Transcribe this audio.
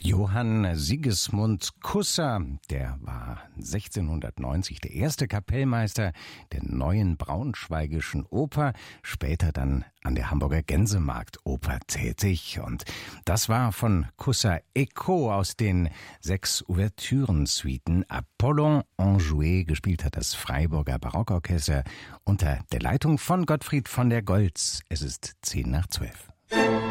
Johann Sigismund Kusser, der war 1690 der erste Kapellmeister der Neuen Braunschweigischen Oper, später dann an der Hamburger Gänsemarktoper tätig. Und das war von Kusser Echo aus den 6 Ouvertürensuiten Apollon enjoué. Gespielt hat das Freiburger Barockorchester unter der Leitung von Gottfried von der Goltz. Es ist 10 nach 12.